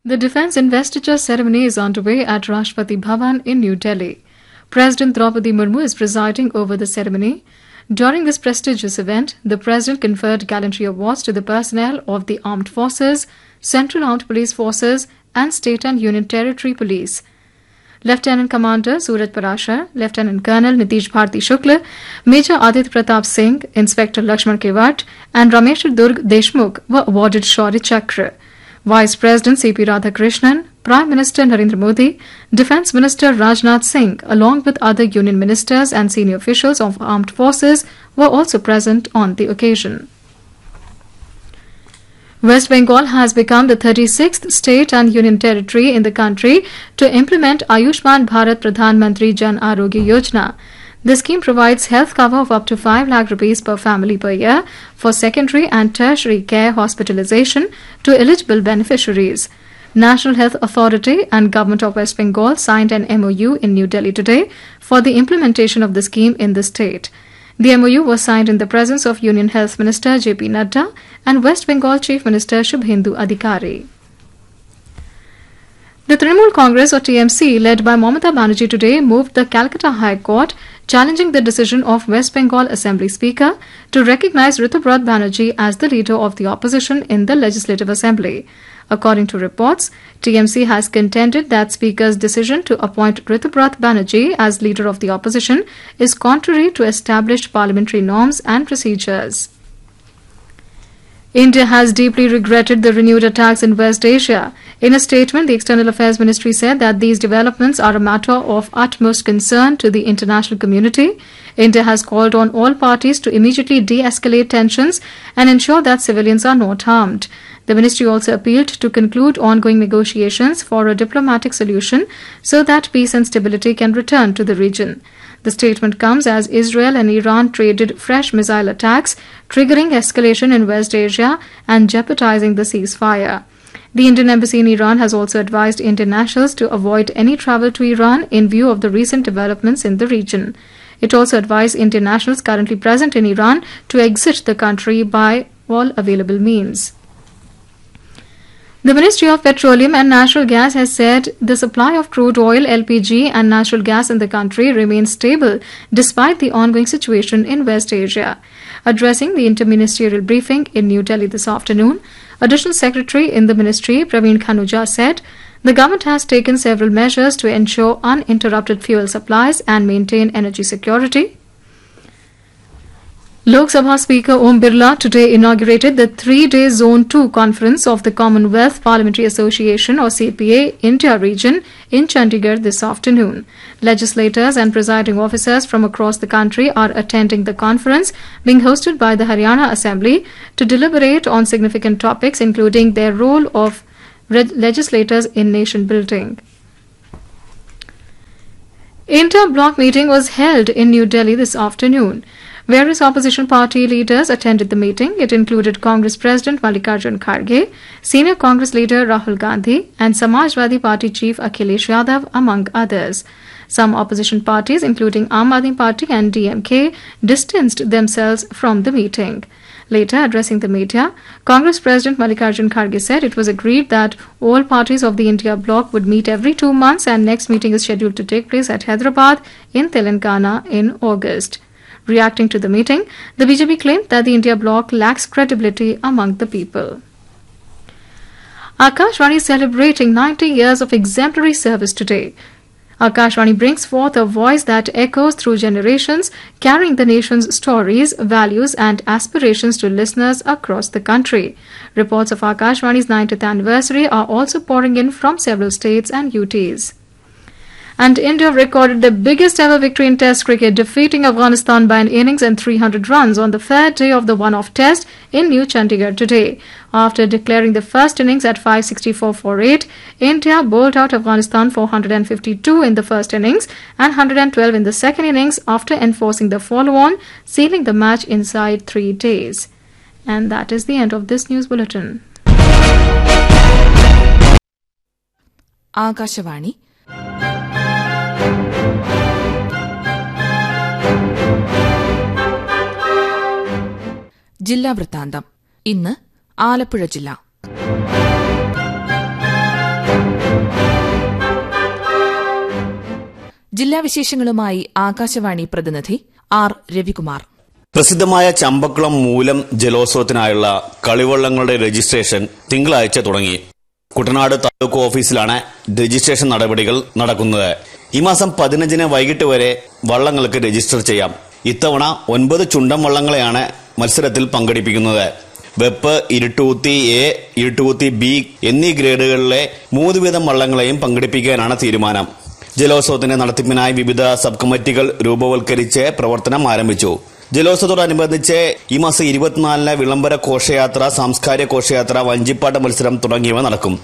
The defence investiture ceremony is underway at Rashtrapati Bhavan in New Delhi. President Draupadi Murmu is presiding over the ceremony. During this prestigious event, the President conferred gallantry awards to the personnel of the Armed Forces, Central Armed Police Forces and State and Union Territory Police. Lieutenant Commander Suraj Parashar, Lieutenant Colonel Nitish Bharti Shukla, Major Aditya Pratap Singh, Inspector Lakshman Kewat and Ramesh Durg Deshmukh were awarded Shaurya Chakra. Vice President C.P. Radhakrishnan, Prime Minister Narendra Modi, Defence Minister Rajnath Singh, along with other union ministers and senior officials of armed forces, were also present on the occasion. West Bengal has become the 36th state and union territory in the country to implement Ayushman Bharat Pradhan Mantri Jan Arogya Yojana. The scheme provides health cover of up to 5 lakh rupees per family per year for secondary and tertiary care hospitalization to eligible beneficiaries. National Health Authority and Government of West Bengal signed an MOU in New Delhi today for the implementation of the scheme in the state. The MOU was signed in the presence of Union Health Minister J.P. Nadda and West Bengal Chief Minister Shubhendu Adhikari. The Trinamool Congress or TMC led by Mamata Banerjee today moved the Calcutta High Court challenging the decision of West Bengal Assembly Speaker to recognize Ritubrat Banerjee as the leader of the opposition in the Legislative Assembly. According to reports, TMC has contended that Speaker's decision to appoint Ritubrat Banerjee as leader of the opposition is contrary to established parliamentary norms and procedures. India has deeply regretted the renewed attacks in West Asia. In a statement, the External Affairs Ministry said that these developments are a matter of utmost concern to the international community. India has called on all parties to immediately de-escalate tensions and ensure that civilians are not harmed. The ministry also appealed to conclude ongoing negotiations for a diplomatic solution so that peace and stability can return to the region. The statement comes as Israel and Iran traded fresh missile attacks, triggering escalation in West Asia and jeopardizing the ceasefire. The Indian Embassy in Iran has also advised Indian nationals to avoid any travel to Iran in view of the recent developments in the region. It also advised Indian nationals currently present in Iran to exit the country by all available means. The Ministry of Petroleum and Natural Gas has said the supply of crude oil, LPG and natural gas in the country remains stable despite the ongoing situation in West Asia. Addressing the interministerial briefing in New Delhi this afternoon, Additional Secretary in the Ministry, Praveen Khanuja, said the government has taken several measures to ensure uninterrupted fuel supplies and maintain energy security. Lok Sabha Speaker Om Birla today inaugurated the 3-day Zone 2 conference of the Commonwealth Parliamentary Association or CPA India region in Chandigarh this afternoon. Legislators and presiding officers from across the country are attending the conference being hosted by the Haryana Assembly to deliberate on significant topics including their role of legislators in nation building. Inter-bloc meeting was held in New Delhi this afternoon. Various opposition party leaders attended the meeting. It included Congress President Mallikarjun Kharge, Senior Congress leader Rahul Gandhi and Samajwadi Party Chief Akhilesh Yadav, among others. Some opposition parties, including Aam Aadmi Party and DMK, distanced themselves from the meeting. Later, addressing the media, Congress President Mallikarjun Kharge said it was agreed that all parties of the India bloc would meet every 2 months and next meeting is scheduled to take place at Hyderabad in Telangana in August. Reacting to the meeting, the BJP claimed that the India bloc lacks credibility among the people. Akashvani is celebrating 90 years of exemplary service today. Akashvani brings forth a voice that echoes through generations, carrying the nation's stories, values and aspirations to listeners across the country. Reports of Akashvani's 90th anniversary are also pouring in from several states and UTs. And India recorded the biggest ever victory in Test cricket, defeating Afghanistan by an innings and 300 runs on the third day of the one-off Test in New Chandigarh today. After declaring the first innings at 564 for 8, India bowled out Afghanistan 452 in the first innings and 112 in the second innings after enforcing the follow-on, sealing the match inside 3 days. And that is the end of this news bulletin. Akashvani ജില്ലാ വൃത്താന്തം. ഇന്ന് ആലപ്പുഴ ജില്ല. ജില്ലാ വിശേഷങ്ങളുമായി ആകാശവാണി പ്രതിനിധി R Ravikumar. പ്രസിദ്ധമായ ചമ്പക്കുളം മൂലം ജലോത്സവത്തിനായുള്ള കളിവള്ളങ്ങളുടെ registration തിങ്കളാഴ്ച തുടങ്ങി. കുട്ടനാട് താലൂക്ക് ഓഫീസിലാണ് രജിസ്ട്രേഷൻ നടപടികൾ നടക്കുന്നത്. ഈ മാസം 15 വൈകിട്ട് വരെ വള്ളങ്ങൾക്ക് രജിസ്റ്റർ ചെയ്യാം. ഇത്തവണ 9 ചുണ്ടൻ വള്ളങ്ങളെയാണ് മത്സരത്തിൽ പങ്കെടുപ്പിക്കുന്നത്. വെപ്പ്, ഇരുട്ടുകുത്തി എ, ഇരുട്ടുകുത്തി ബി എന്നീ ഗ്രേഡുകളിലെ 3 വീതം വള്ളങ്ങളെയും പങ്കെടുപ്പിക്കാനാണ് തീരുമാനം. ജലോത്സവത്തിന്റെ നടത്തിപ്പിനായി വിവിധ സബ് കമ്മിറ്റികൾ രൂപവൽക്കരിച്ച് പ്രവർത്തനം ആരംഭിച്ചു. ജലോത്സവത്തോടനുബന്ധിച്ച് ഈ മാസം 24 വിളംബര ഘോഷയാത്ര, സാംസ്കാരിക ഘോഷയാത്ര, വഞ്ചിപ്പാട്ട് മത്സരം തുടങ്ങിയവ നടക്കും.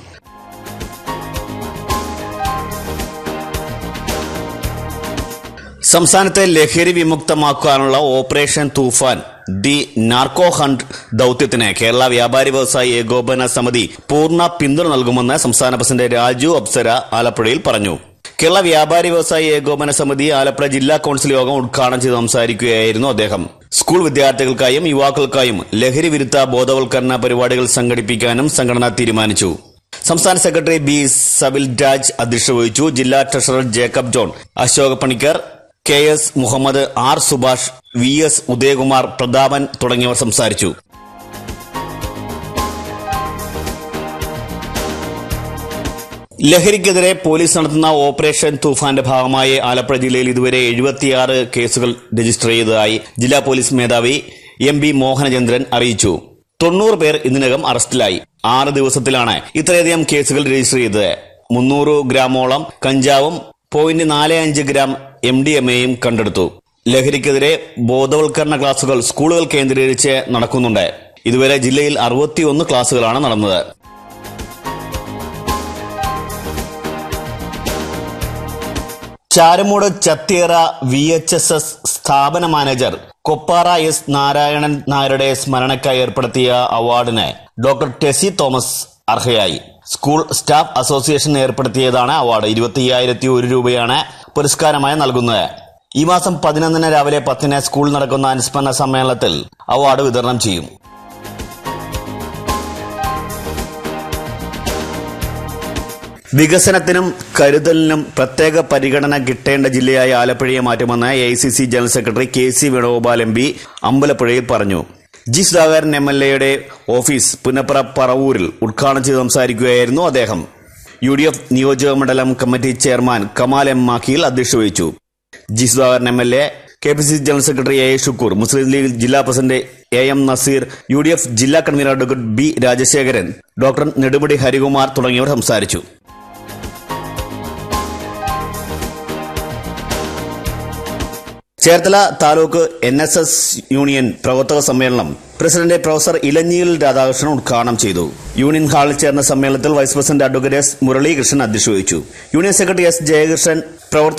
സംസ്ഥാനത്തെ ലഹരി വിമുക്തമാക്കാനുള്ള operation Toofan the narco hunt ദൌത്യത്തിന് Kerala വ്യാപാരി വ്യവസായി ഏകോപന സമിതി പൂർണ്ണ പിന്തുണ നൽകുമെന്ന് സംസ്ഥാന പ്രസിഡന്റ് രാജു അപ്സര ആലപ്പുഴയിൽ പറഞ്ഞു. കേരള വ്യാപാരി വ്യവസായി ഏകോപന സമിതി ആലപ്പുഴ ജില്ലാ കൌൺസിൽ യോഗം ഉദ്ഘാടനം ചെയ്ത് സംസാരിക്കുകയായിരുന്നു അദ്ദേഹം. സ്കൂൾ വിദ്യാർത്ഥികൾക്കായും യുവാക്കൾക്കായും ലഹരി വിരുദ്ധ ബോധവൽക്കരണ പരിപാടികൾ സംഘടിപ്പിക്കാനും സംഘടന തീരുമാനിച്ചു. സംസ്ഥാന സെക്രട്ടറി ബി സബിൽ രാജ് അധ്യക്ഷത വഹിച്ചു. ജില്ലാ treasurer Jacob John, Ashok Panicker, K S Muhammad, R Subhash, V S Udayakumar, Prathapan തുടങ്ങിയവർ സംസാരിച്ചു. ലഹരിക്കെതിരെ പോലീസ് നടത്തുന്ന ഓപ്പറേഷൻ തൂഫാന്റെ ഭാഗമായി ആലപ്പുഴ ജില്ലയിൽ ഇതുവരെ 76 കേസുകൾ രജിസ്റ്റർ ചെയ്തതായി ജില്ലാ പോലീസ് മേധാവി എം ബി മോഹനചന്ദ്രൻ അറിയിച്ചു. 90 പേർ ഇതിനകം അറസ്റ്റിലായി. 6 ദിവസത്തിലാണ് ഇത്രയധികം കേസുകൾ രജിസ്റ്റർ ചെയ്തത്. 300 ഗ്രാമോളം കഞ്ചാവും 0.45 ഗ്രാം MDMAയും കണ്ടെടുത്തു. ലഹരിക്കെതിരെ ബോധവൽക്കരണ ക്ലാസുകൾ സ്കൂളുകൾ കേന്ദ്രീകരിച്ച് നടക്കുന്നുണ്ട്. ഇതുവരെ ജില്ലയിൽ 61 ക്ലാസുകളാണ് നടന്നത്. ചാരുമൂട് ചത്തിയറ VHSS സ്ഥാപന മാനേജർ കൊപ്പാറ S നാരായണൻ നായരുടെ സ്മരണയ്ക്കായി ഏർപ്പെടുത്തിയ അവാർഡിന് doctor Tessy Thomas അർഹയായി. School staff association ഏർപ്പെടുത്തിയതാണ് award. 25,001 രൂപയാണ് പുരസ്കാരമായി നൽകുന്നത്. ഈ മാസം 11 രാവിലെ 10 സ്കൂളിൽ നടക്കുന്ന അനുസ്മരണ സമ്മേളനത്തിൽ അവാർഡ് വിതരണം ചെയ്യും. വികസനത്തിനും കരുതലിനും പ്രത്യേക പരിഗണന കിട്ടേണ്ട ജില്ലയായി ആലപ്പുഴയെ മാറ്റുമെന്ന് AICC general secretary KC Venugopal MP അമ്പലപ്പുഴയിൽ പറഞ്ഞു. ജി സുധാകരൻ MLAയുടെ ഓഫീസ് പുന്നപ്ര പറവൂരിൽ ഉദ്ഘാടനം ചെയ്ത് സംസാരിക്കുകയായിരുന്നു അദ്ദേഹം. UDF നിയോജക മണ്ഡലം കമ്മിറ്റി ചെയർമാൻ കമാൽ M മാക്കിയിൽ അധ്യക്ഷത വഹിച്ചു. G Sudhakaran MLA, KPCC general secretary A Shukkur, Muslim league ജില്ലാ പ്രസിഡന്റ് AM നസീർ, UDF ജില്ലാ convener advocate B Rajasekharan, doctor Nedumudi Harikumar തുടങ്ങിയവർ സംസാരിച്ചു. ചേർത്തല താലൂക്ക് NSS യൂണിയൻ പ്രവർത്തക സമ്മേളനം പ്രസിഡന്റ് പ്രൊഫസർ ഇലഞ്ഞിയിൽ രാധാകൃഷ്ണൻ ഉദ്ഘാടനം ചെയ്തു. യൂണിയൻ ഹാളിൽ ചേർന്ന സമ്മേളനത്തിൽ vice president advocate S Muralikrishnan അധ്യക്ഷത വഹിച്ചു. യൂണിയൻ സെക്രട്ടറി S ജയകൃഷ്ണൻ, പ്രവർത്തക